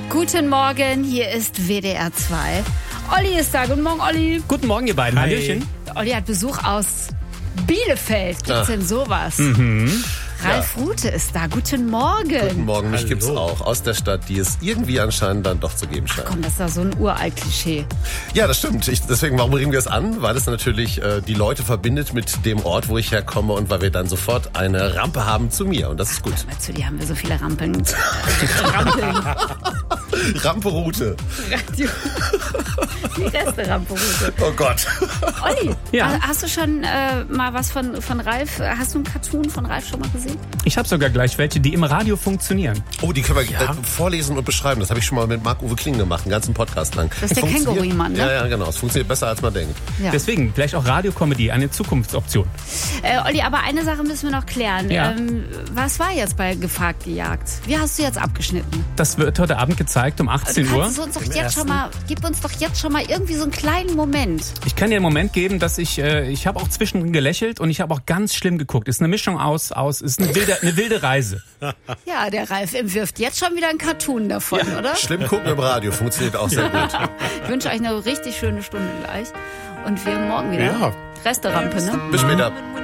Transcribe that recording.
Guten Morgen, hier ist WDR 2. Olli ist da. Guten Morgen, Olli. Guten Morgen, ihr beiden. Hallöchen. Olli hat Besuch aus Bielefeld. Gibt's denn sowas? Ralf Rute ist da. Guten Morgen. Guten Morgen, mich gibt's auch aus der Stadt, die es irgendwie anscheinend dann doch zu geben scheint. Komm, das ist doch so ein Uralt-Klischee. Ja, das stimmt. Warum bringen wir es an? Weil es natürlich die Leute verbindet mit dem Ort, wo ich herkomme und weil wir dann sofort eine Rampe haben zu mir. Und das ist gut. Mal zu dir haben wir so viele Rampeln. Rampe Rute. Die Reste-Rampe Rute. Oh Gott. Olli, Ja. hast du schon mal was von Ralf, hast du einen Cartoon von Ralf schon mal gesehen? Ich habe sogar gleich welche, die im Radio funktionieren. Oh, die können wir vorlesen und beschreiben. Das habe ich schon mal mit Marc-Uwe Kling gemacht, einen ganzen Podcast lang. Das ist der Känguru-Mann, ne? Ja, genau. Es funktioniert besser, als man denkt. Ja. Deswegen vielleicht auch Radiokomödie, eine Zukunftsoption. Olli, aber eine Sache müssen wir noch klären. Ja. Was war jetzt bei Gefragt gejagt? Wie hast du jetzt abgeschnitten? Das wird heute Abend gezeigt um 18 Du Uhr. kannst es uns doch jetzt schon mal, gib uns doch jetzt schon mal irgendwie so einen kleinen Moment. Ich kann dir einen Moment geben, dass ich habe auch zwischendrin gelächelt und ich habe auch ganz schlimm geguckt. Ist eine Mischung ist eine wilde Reise. Ja, der Ralf entwirft jetzt schon wieder einen Cartoon davon, oder? Schlimm gucken im Radio funktioniert auch sehr gut. Ich wünsche euch eine richtig schöne Stunde gleich. Und wir morgen wieder. Ja. Resterampe, ne? Bis später.